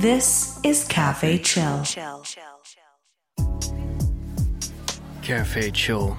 This is Cafe Chill. Cafe Chill.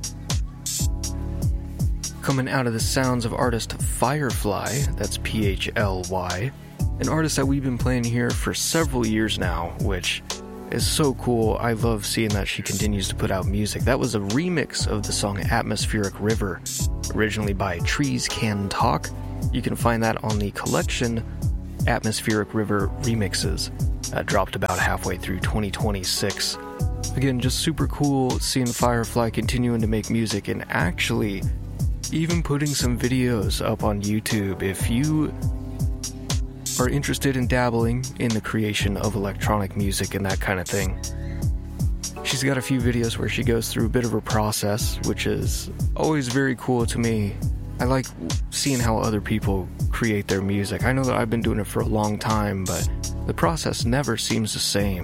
Coming out of the sounds of artist Firefly, that's Phly, an artist that we've been playing here for several years now, which is so cool. I love seeing that she continues to put out music. That was a remix of the song Atmospheric River, originally by Trees Can Talk. You can find that on the collection Atmospheric River Remixes, dropped about halfway through 2026. Again, just super cool seeing Firefly continuing to make music and actually even putting some videos up on YouTube. If you are interested in dabbling in the creation of electronic music and that kind of thing, she's got a few videos where she goes through a bit of her process, which is always very cool to me. I like seeing how other people create their music. I know that I've been doing it for a long time, but the process never seems the same.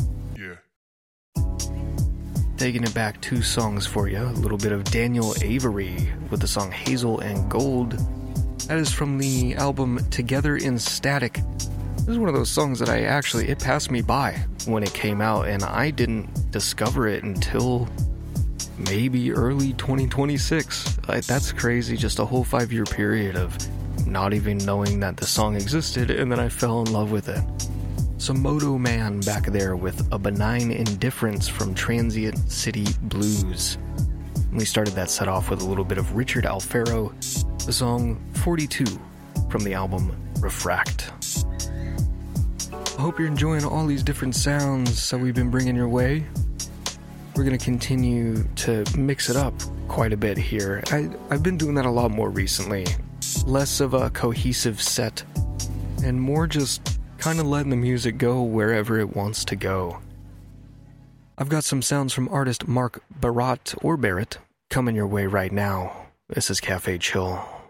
Taking it back 2 songs for you. A little bit of Daniel Avery with the song Hazel and Gold. That is from the album Together in Static. This is one of those songs that it passed me by when it came out, and I didn't discover it until maybe early 2026. That's crazy, just a whole 5-year period of not even knowing that the song existed, and then I fell in love with it. Some Moto Man back there with A Benign Indifference from Transient City Blues. And we started that set off with a little bit of Richard Alfaro, the song 42 from the album Refract. I hope you're enjoying all these different sounds that we've been bringing your way. We're going to continue to mix it up quite a bit here. I've been doing that a lot more recently. Less of a cohesive set and more just kind of letting the music go wherever it wants to go. I've got some sounds from artist Mark Barrett coming your way right now. This is Cafe Chill.